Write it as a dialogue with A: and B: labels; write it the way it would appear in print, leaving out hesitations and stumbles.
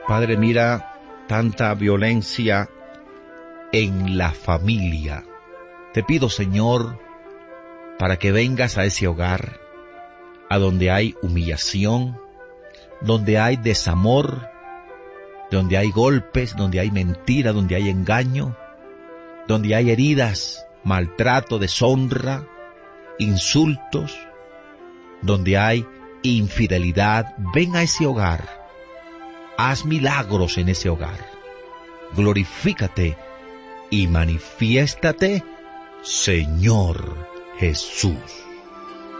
A: Padre, mira tanta violencia en la familia. Te pido, Señor, para que vengas a ese hogar, a donde hay humillación, donde hay desamor, donde hay golpes, donde hay mentira, donde hay engaño, donde hay heridas, maltrato, deshonra, insultos, donde hay infidelidad. Ven a ese hogar, haz milagros en ese hogar, glorifícate y manifiéstate, Señor Jesús.